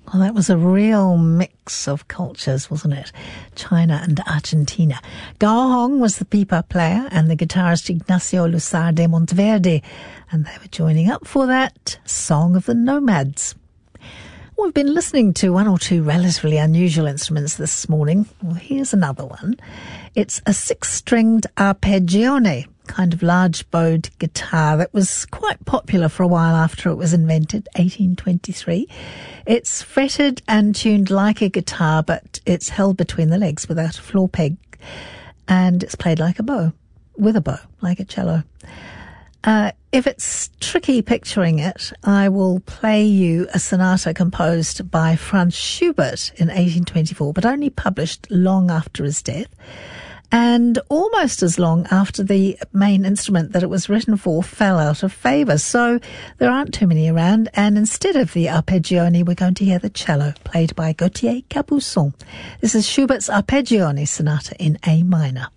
Well, that was a real mix of cultures, wasn't it? China and Argentina. Gao Hong was the pipa player and the guitarist Ignacio Lusar de Monteverde, and they were joining up for that Song of the Nomads. We've been listening to one or two relatively unusual instruments this morning. Well, here's another one. It's a 6-stringed arpeggione, kind of large-bowed guitar that was quite popular for a while after it was invented, 1823. It's fretted and tuned like a guitar, but it's held between the legs without a floor peg, and it's played like a bow, with a bow, like a cello. If it's tricky picturing it, I will play you a sonata composed by Franz Schubert in 1824, but only published long after his death, and almost as long after the main instrument that it was written for fell out of favour. So there aren't too many around, and instead of the arpeggione, we're going to hear the cello, played by Gauthier Capuçon. This is Schubert's Arpeggione Sonata in A minor.